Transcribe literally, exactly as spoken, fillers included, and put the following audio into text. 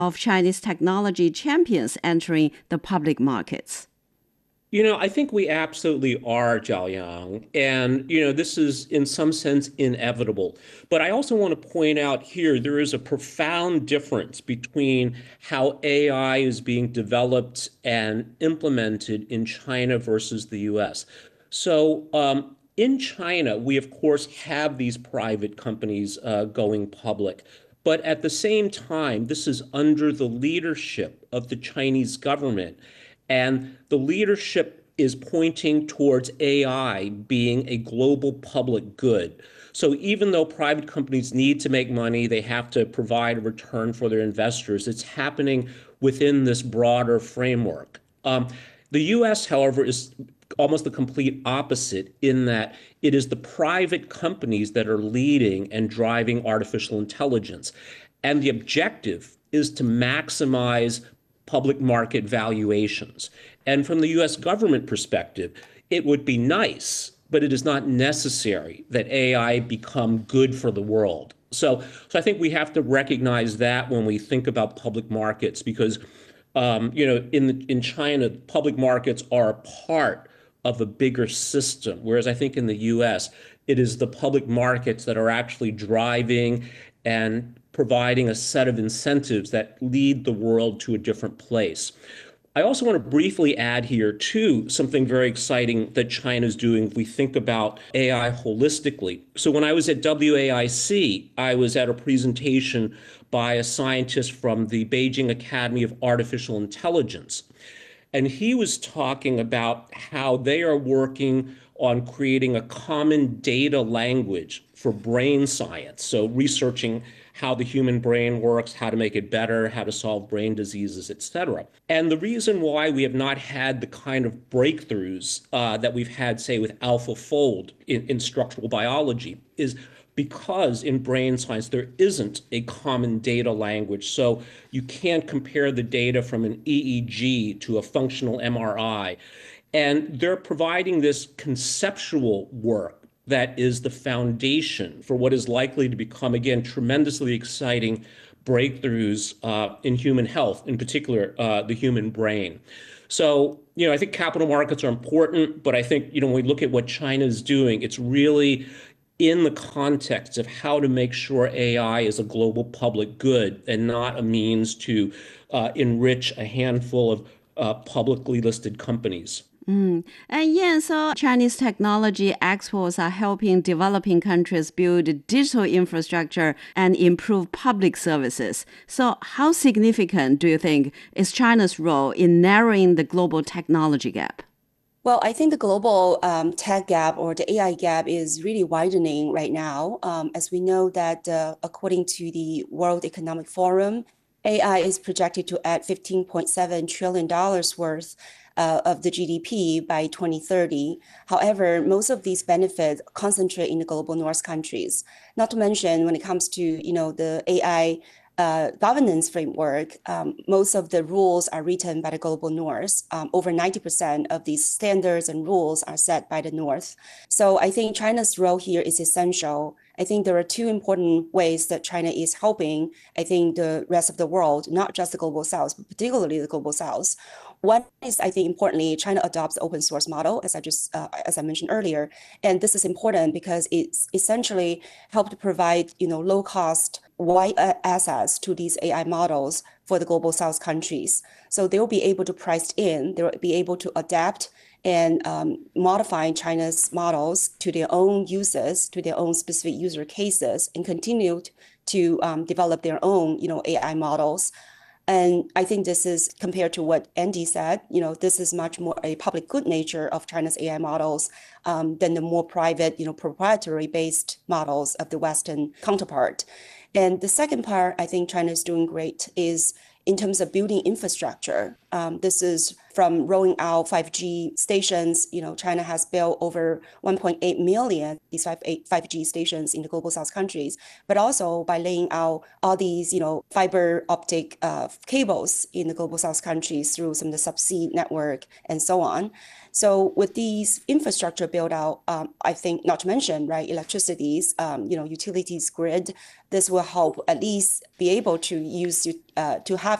of Chinese technology champions entering the public markets? You know, I think we absolutely are, Jiaoyang. And, you know, this is in some sense inevitable. But I also want to point out here there is a profound difference between how A I is being developed and implemented in China versus the U S. So, um, in China, we of course have these private companies uh, going public. But at the same time, this is under the leadership of the Chinese government. And the leadership is pointing towards A I being a global public good. So even though private companies need to make money, they have to provide a return for their investors. It's happening within this broader framework. Um, the U S, however, is almost the complete opposite in that it is the private companies that are leading and driving artificial intelligence. And the objective is to maximize public market valuations. And from the U S government perspective, it would be nice, but it is not necessary that A I become good for the world. So, so I think we have to recognize that when we think about public markets, because um, you know, in in China, public markets are a part of a bigger system, whereas I think in the U S, it is the public markets that are actually driving and providing a set of incentives that lead the world to a different place. I also want to briefly add here, too, something very exciting that China is doing if we think about A I holistically. So when I was at W A I C, I was at a presentation by a scientist from the Beijing Academy of Artificial Intelligence. And he was talking about how they are working on creating a common data language for brain science. So researching how the human brain works, how to make it better, how to solve brain diseases, et cetera. And the reason why we have not had the kind of breakthroughs uh, that we've had, say, with AlphaFold in, in structural biology is because in brain science there isn't a common data language. So you can't compare the data from an E E G to a functional M R I. And they're providing this conceptual work that is the foundation for what is likely to become, again, tremendously exciting breakthroughs uh, in human health, in particular, uh, the human brain. So, you know, I think capital markets are important, but I think, you know, when we look at what China is doing, it's really in the context of how to make sure A I is a global public good and not a means to uh, enrich a handful of uh, publicly listed companies. Mm. And yeah, so Chinese technology exports are helping developing countries build digital infrastructure and improve public services. So how significant do you think is China's role in narrowing the global technology gap? Well, I think the global um, tech gap or the A I gap is really widening right now. Um, as we know that uh, according to the World Economic Forum, A I is projected to add fifteen point seven trillion dollars worth uh, of the G D P by twenty thirty. However, most of these benefits concentrate in the global North countries. Not to mention when it comes to, you know, the A I uh, governance framework, um, most of the rules are written by the global North. Um, over ninety percent of these standards and rules are set by the North. So I think China's role here is essential. I think there are two important ways that China is helping, I think, the rest of the world, not just the global South, but particularly the global South. One is, I think, importantly, China adopts the open source model, as I just, uh, as I mentioned earlier, and this is important because it's essentially helped to provide, you know, low cost, wide access to these A I models for the global South countries. So they will be able to price in, they will be able to adapt and um, modify China's models to their own uses, to their own specific user cases, and continue to um, develop their own, you know, A I models. And I think this is compared to what Andy said, you know, this is much more a public good nature of China's A I models um, than the more private, you know, proprietary based models of the Western counterpart. And the second part, I think China is doing great is in terms of building infrastructure. Um, this is from rolling out five G stations. You know, China has built over one point eight million these five G stations in the global South countries, but also by laying out all these, you know, fiber optic uh, cables in the global South countries through some of the subsea network and so on. So with these infrastructure build out, um, I think not to mention, right, electricities, um, you know, utilities grid, this will help at least be able to use uh, to have